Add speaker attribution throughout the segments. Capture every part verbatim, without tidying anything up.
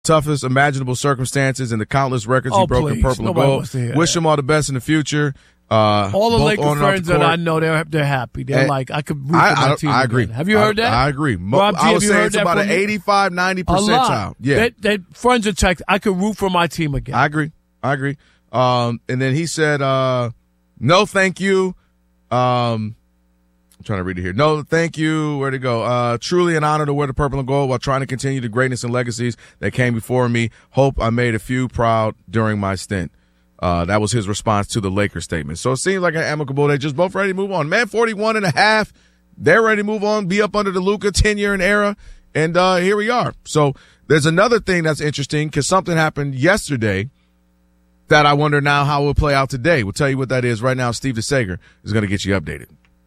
Speaker 1: toughest imaginable circumstances and the countless records
Speaker 2: oh,
Speaker 1: he broke
Speaker 2: please.
Speaker 1: in purple
Speaker 2: Nobody
Speaker 1: and
Speaker 2: wants to hear
Speaker 1: gold. Wish
Speaker 2: that.
Speaker 1: him all the best in the future. Uh,
Speaker 2: all the
Speaker 1: both
Speaker 2: Lakers
Speaker 1: on and off
Speaker 2: fans
Speaker 1: the
Speaker 2: that
Speaker 1: court.
Speaker 2: I know, they're they're happy. They're
Speaker 1: And
Speaker 2: like, I could root
Speaker 1: I,
Speaker 2: for my
Speaker 1: I,
Speaker 2: team.
Speaker 1: I agree.
Speaker 2: Again. Have you heard
Speaker 1: I,
Speaker 2: that?
Speaker 1: I agree. Mo-
Speaker 2: Rob G,
Speaker 1: I would
Speaker 2: have you
Speaker 1: say
Speaker 2: heard
Speaker 1: it's
Speaker 2: that
Speaker 1: about
Speaker 2: from
Speaker 1: an
Speaker 2: me?
Speaker 1: eighty-five, ninety
Speaker 2: A
Speaker 1: percentile.
Speaker 2: lot.
Speaker 1: Yeah.
Speaker 2: That, that friends are text. I could root for my team again.
Speaker 1: I agree. I agree. Um, and then he said, uh, no, thank you. Um, I'm trying to read it here. No, thank you. Where'd it go? Uh, truly an honor to wear the purple and gold while trying to continue the greatness and legacies that came before me. Hope I made a few proud during my stint. Uh, that was his response to the Lakers statement. So it seems like an amicable. They just both ready to move on. Man, forty-one and a half. They're ready to move on, be up under the Luka ten-year and era. And uh, here we are. So there's another thing that's interesting because something happened yesterday that I wonder now how it will play out today. We'll tell you what that is right now. Steve DeSager is going to get you updated.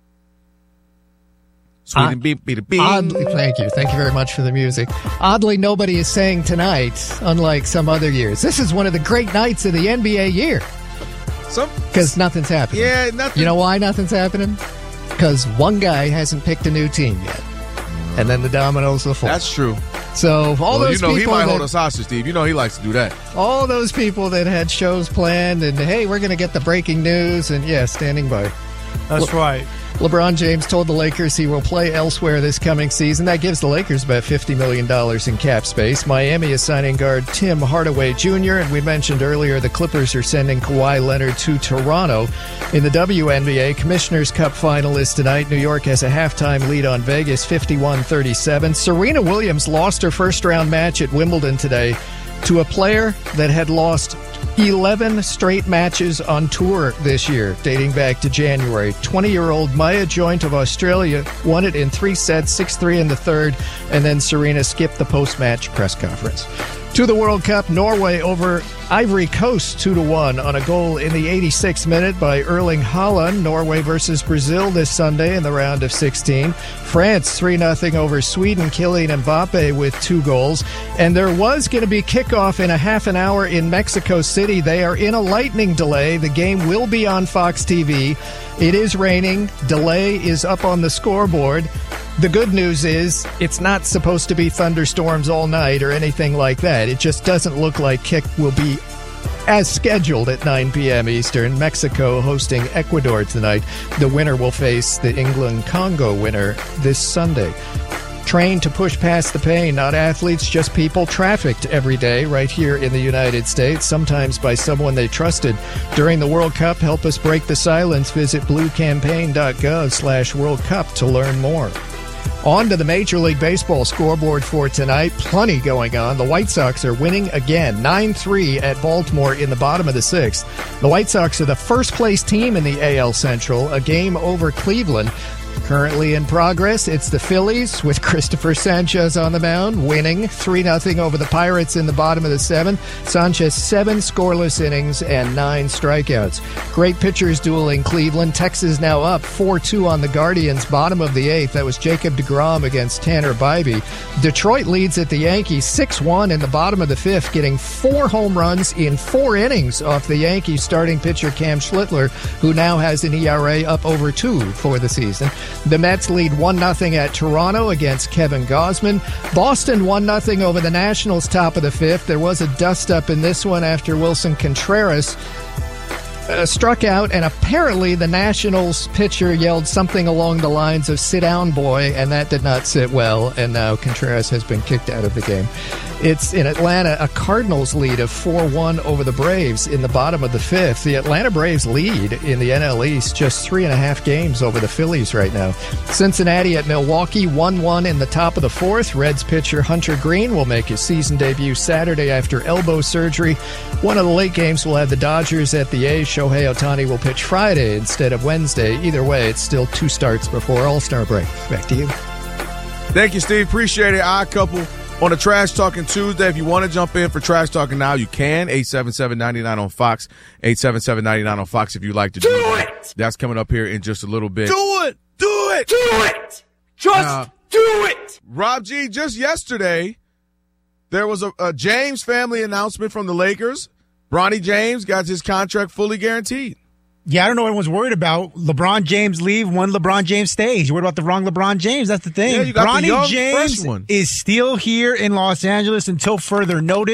Speaker 1: Sweet and beep, beep, beep.
Speaker 3: Oddly, thank you. Thank you very much for the music. Oddly, nobody is saying tonight, unlike some other years, this is one of the great nights of the N B A year. Because nothing's happening.
Speaker 1: Yeah, nothing.
Speaker 3: You know why nothing's happening? Because one guy hasn't picked a new team yet. And then the dominoes will fall.
Speaker 1: That's true.
Speaker 3: So all
Speaker 1: well,
Speaker 3: those
Speaker 1: you know,
Speaker 3: people
Speaker 1: he might
Speaker 3: that,
Speaker 1: hold us hostage, Steve. You know he likes to do that.
Speaker 3: all those people that had shows planned and, hey, we're going to get the breaking news and, yeah, standing by.
Speaker 2: That's Le- right.
Speaker 3: LeBron James told the Lakers he will play elsewhere this coming season. That gives the Lakers about fifty million dollars in cap space. Miami is signing guard Tim Hardaway Junior, and we mentioned earlier the Clippers are sending Kawhi Leonard to Toronto. In the W N B A Commissioner's Cup finalists tonight, New York has a halftime lead on Vegas, fifty-one thirty-seven. Serena Williams lost her first-round match at Wimbledon today to a player that had lost eleven straight matches on tour this year, dating back to January. twenty-year-old Maya Joint of Australia won it in three sets, six three in the third, and then Serena skipped the post-match press conference. To the World Cup, Norway over Ivory Coast two to one on a goal in the eighty-sixth minute by Erling Haaland. Norway versus Brazil this Sunday in the round of sixteen. France three nothing over Sweden, Kylian Mbappe with two goals. And there was going to be kickoff in a half an hour in Mexico City. They are in a lightning delay. The game will be on Fox T V. It is raining. Delay is up on the scoreboard. The good news is it's not supposed to be thunderstorms all night or anything like that. It just doesn't look like kick will be as scheduled at nine p.m. Eastern. Mexico hosting Ecuador tonight. The winner will face the England-Congo winner this Sunday. Trained to push past the pain, not athletes, just people trafficked every day right here in the United States, sometimes by someone they trusted. During the World Cup, help us break the silence. Visit bluecampaign.gov slash World Cup to learn more. On to the Major League Baseball scoreboard for tonight. Plenty going on. The White Sox are winning again, nine three at Baltimore in the bottom of the sixth. The White Sox are the first-place team in the A L Central, a game over Cleveland. Currently in progress, it's the Phillies with Christopher Sanchez on the mound, winning three nothing over the Pirates in the bottom of the seventh. Sanchez, seven scoreless innings and nine strikeouts. Great pitchers dueling Cleveland. Texas now up four two on the Guardians, bottom of the eighth. That was Jacob deGrom against Tanner Bybee. Detroit leads at the Yankees six one in the bottom of the fifth, getting four home runs in four innings off the Yankees starting pitcher Cam Schlittler, who now has an E R A up over two for the season. The Mets lead one nothing at Toronto against Kevin Gausman. Boston one nothing over the Nationals top of the fifth. There was a dust-up in this one after Wilson Contreras uh, struck out, and apparently the Nationals pitcher yelled something along the lines of "sit down, boy," and that did not sit well, and now Contreras has been kicked out of the game. It's in Atlanta, a Cardinals lead of four one over the Braves in the bottom of the fifth. The Atlanta Braves lead in the N L East just three and a half games over the Phillies right now. Cincinnati at Milwaukee, one one in the top of the fourth. Reds pitcher Hunter Green will make his season debut Saturday after elbow surgery. One of the late games will have the Dodgers at the A's. Shohei Ohtani will pitch Friday instead of Wednesday. Either way, it's still two starts before All-Star break. Back to you.
Speaker 1: Thank you, Steve. Appreciate it. Odd couple on a Trash Talking Tuesday. If you want to jump in for Trash Talking now, you can. eight seven seven, nine nine on Fox. eight seven seven, nine nine on Fox if you'd like to do, do that. It. That's coming up here in just a little bit.
Speaker 2: Do it.
Speaker 1: Do it.
Speaker 2: Do it. Just uh, do it.
Speaker 1: Rob G, just yesterday, there was a, a James family announcement from the Lakers. Bronny James got his contract fully guaranteed.
Speaker 4: Yeah, I don't know what everyone's worried about. LeBron James leave, one LeBron James stays. You're worried about the wrong LeBron James. That's the thing.
Speaker 1: Yeah, you got the
Speaker 4: Bronny
Speaker 1: young,
Speaker 4: James
Speaker 1: fresh one.
Speaker 4: is still here in Los Angeles until further notice.